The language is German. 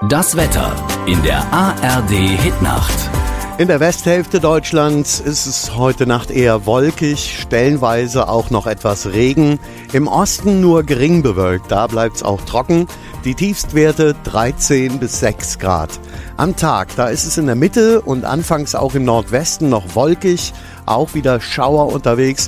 Das Wetter in der ARD Hitnacht. In der Westhälfte Deutschlands ist es heute Nacht eher wolkig, stellenweise auch noch etwas Regen. Im Osten nur gering bewölkt, da bleibt es auch trocken. Die Tiefstwerte 13 bis 6 Grad. Am Tag, da ist es in der Mitte und anfangs auch im Nordwesten noch wolkig, auch wieder Schauer unterwegs.